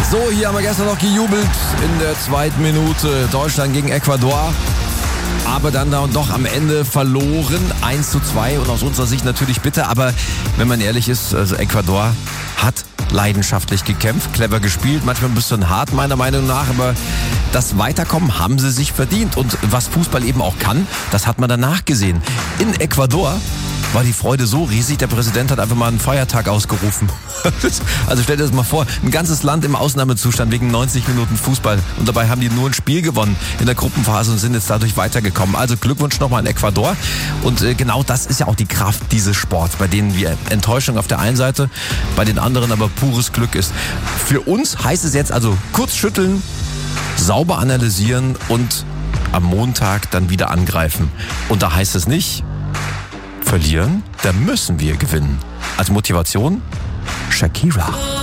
So, hier haben wir gestern noch gejubelt in der zweiten Minute. Deutschland gegen Ecuador. Aber dann doch am Ende verloren, 1:2 und aus unserer Sicht natürlich bitter. Aber wenn man ehrlich ist, also Ecuador hat leidenschaftlich gekämpft, clever gespielt, manchmal ein bisschen hart meiner Meinung nach, aber das Weiterkommen haben sie sich verdient. Und was Fußball eben auch kann, das hat man danach gesehen. In Ecuador war die Freude so riesig, der Präsident hat einfach mal einen Feiertag ausgerufen. Also stell dir das mal vor, ein ganzes Land im Ausnahmezustand wegen 90 Minuten Fußball. Und dabei haben die nur ein Spiel gewonnen in der Gruppenphase und sind jetzt dadurch weitergekommen. Also Glückwunsch nochmal an Ecuador. Und genau das ist ja auch die Kraft dieses Sports, bei denen wir Enttäuschung auf der einen Seite, bei den anderen aber pures Glück ist. Für uns heißt es jetzt also kurz schütteln, sauber analysieren und am Montag dann wieder angreifen. Und da heißt es nicht verlieren, da müssen wir gewinnen. Als Motivation Shakira.